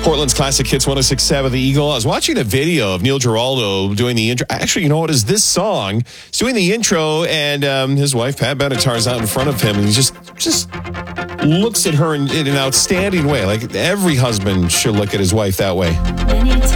Portland's Classic Hits 106.7 The Eagle. I was watching a video of Neil Giraldo doing the intro. Actually, you know what is this song? He's doing the intro, and his wife, Pat Benatar's out in front of him, and he just looks at her in an outstanding way. Like every husband should look at his wife that way.